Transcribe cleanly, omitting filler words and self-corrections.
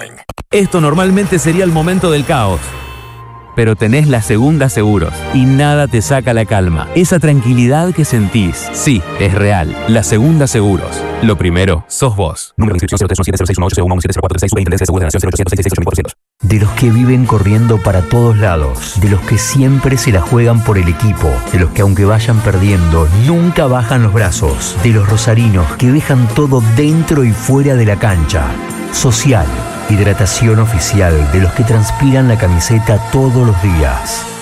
Esto normalmente sería el momento del caos. Pero tenés la Segunda Seguros y nada te saca la calma. Esa tranquilidad que sentís, sí, es real. La Segunda Seguros. Lo primero, sos vos. Número de inscripción 0317061801170436, Superintendencia de Seguros de la Nación 0800668400. De los que viven corriendo para todos lados, de los que siempre se la juegan por el equipo, de los que aunque vayan perdiendo, nunca bajan los brazos, de los rosarinos que dejan todo dentro y fuera de la cancha. Social, hidratación oficial de los que transpiran la camiseta todos los días.